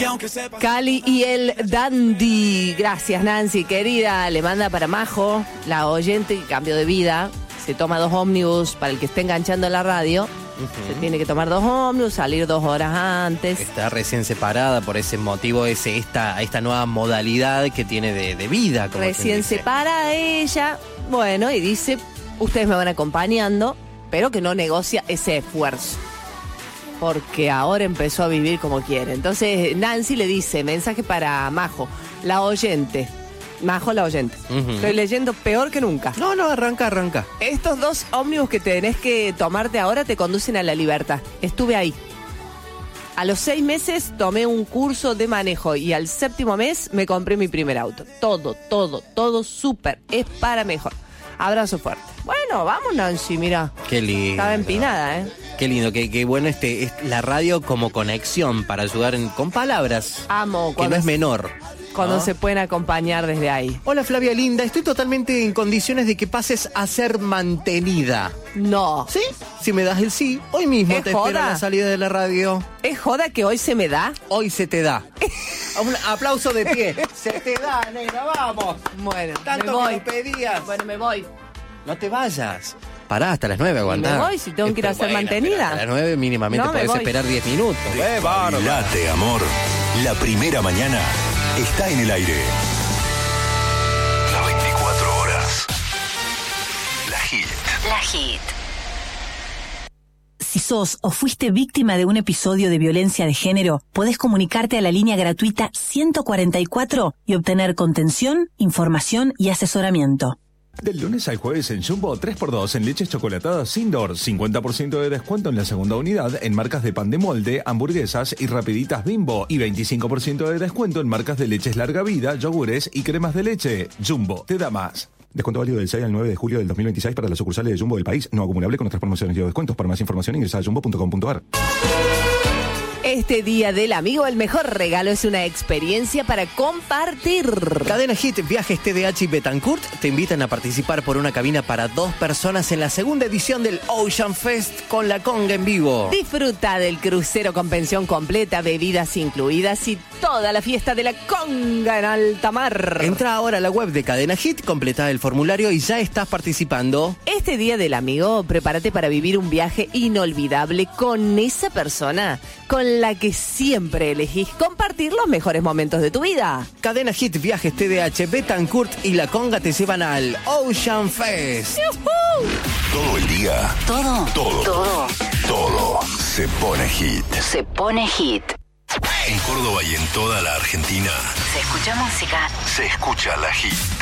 Cali y el Dandy. Gracias, Nancy, querida. Le manda para Majo, la oyente que cambió de vida. Se toma 2 ómnibus para el que esté enganchando la radio. Se tiene que tomar 2 ómnibus, salir 2 horas antes. Está recién separada, por ese motivo esta nueva modalidad que tiene de vida. Como recién separa ella. Bueno, y dice, ustedes me van acompañando, pero que no negocia ese esfuerzo. Porque ahora empezó a vivir como quiere. Entonces Nancy le dice, mensaje para Majo, la oyente. Majo, la oyente. Estoy leyendo peor que nunca. No, arranca. Estos 2 ómnibus que tenés que tomarte ahora te conducen a la libertad. Estuve ahí. A los 6 meses tomé un curso de manejo y al 7º mes me compré mi primer auto. Todo súper. Es para mejor. Abrazo fuerte. Bueno, vamos, Nancy, mira. Qué lindo. Estaba empinada, ¿eh? Qué lindo, qué bueno es la radio como conexión para ayudar con palabras. Amo. Que no es menor. Cuando ¿no? se pueden acompañar desde ahí. Hola, Flavia linda, estoy totalmente en condiciones de que pases a ser mantenida. No. ¿Sí? Si me das el sí, hoy mismo te espero a la salida de la radio. ¿Es joda que hoy se me da? Hoy se te da. Un aplauso de pie. Se te da, negra, vamos. Bueno, tanto me voy. que lo pedías. Bueno, me voy. No te vayas. Pará, hasta las 9 aguantá. Me voy si tengo que ir a ser mantenida. A las 9 mínimamente no, podés esperar 10 minutos. Late, amor. La primera mañana está en el aire. Las 24 horas. La Hit. La Hit. Si sos o fuiste víctima de un episodio de violencia de género, podés comunicarte a la línea gratuita 144 y obtener contención, información y asesoramiento. Del lunes al jueves en Jumbo, 3x2 en leches chocolatadas Indoor, 50% de descuento en la segunda unidad en marcas de pan de molde, hamburguesas y rapiditas Bimbo y 25% de descuento en marcas de leches larga vida, yogures y cremas de leche. Jumbo, te da más. Descuento válido del 6 al 9 de julio del 2026 para las sucursales de Jumbo del país, no acumulable con otras promociones y descuentos. Para más información ingresa a jumbo.com.ar. Este Día del Amigo, el mejor regalo es una experiencia para compartir. Cadena Hit, Viajes TDH y Betancourt te invitan a participar por una cabina para 2 personas en la segunda edición del Ocean Fest con la conga en vivo. Disfruta del crucero con pensión completa, bebidas incluidas y toda la fiesta de la conga en alta mar. Entra ahora a la web de Cadena Hit, completa el formulario y ya estás participando. Este Día del Amigo, prepárate para vivir un viaje inolvidable con esa persona con la que siempre elegís compartir los mejores momentos de tu vida. Cadena Hit, Viajes TDH, Betancourt y la conga te llevan al Ocean Fest. ¡Yujú! Todo el día. Todo se pone hit. Se pone hit. En Córdoba y en toda la Argentina Se escucha música. se escucha la Hit.